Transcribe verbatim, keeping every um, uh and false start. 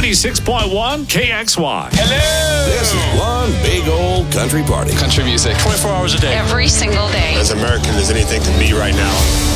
ninety-six point one K X Y. Hello! This is one big old country party. Country music. twenty-four hours a day. Every single day. As American as anything can be right now.